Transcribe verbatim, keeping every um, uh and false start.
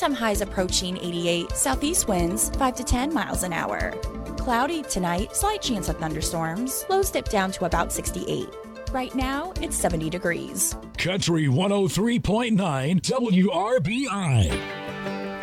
Daytime highs approaching eighty-eight. Southeast winds five to ten miles an hour. Cloudy tonight, slight chance of thunderstorms. Lows dip down to about sixty-eight. Right now, it's seventy degrees. Country one oh three point nine W R B I.